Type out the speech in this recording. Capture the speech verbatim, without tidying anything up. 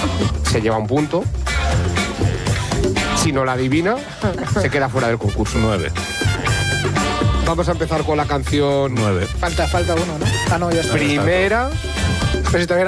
se lleva un punto. Si no la adivina, se queda fuera del concurso. Nueve. Vamos a empezar con la canción. Nueve. Falta, falta uno, ¿no? Ah, no, ya está. Primera. Pero si todavía